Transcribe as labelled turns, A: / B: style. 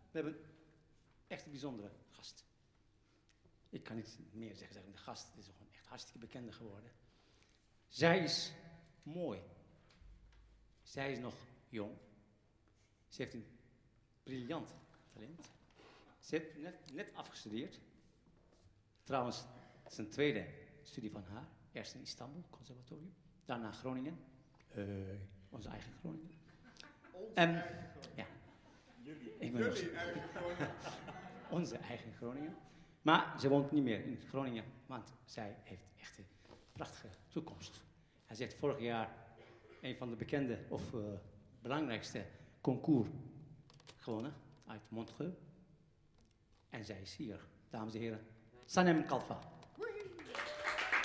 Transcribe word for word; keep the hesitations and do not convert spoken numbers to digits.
A: We hebben echt een bijzondere gast. Ik kan niet meer zeggen, zeggen de gast is gewoon echt hartstikke bekende geworden. Zij is mooi. Zij is nog jong. Ze heeft een briljant talent. Ze heeft net, net afgestudeerd. Trouwens, het is een tweede studie van haar. Eerst in Istanbul, conservatorium. Daarna Groningen. Uh, onze eigen Groningen.
B: Onze
A: en,
B: eigen Groningen.
A: Ja.
B: Jullie,
A: Ik ben
B: Jullie eigen Groningen.
A: Onze eigen Groningen. Maar ze woont niet meer in Groningen, want zij heeft echt een prachtige toekomst. En ze heeft vorig jaar een van de bekende of uh, belangrijkste concours gewonnen uit Montreux. En zij is hier, dames en heren, Sanem Kalfa.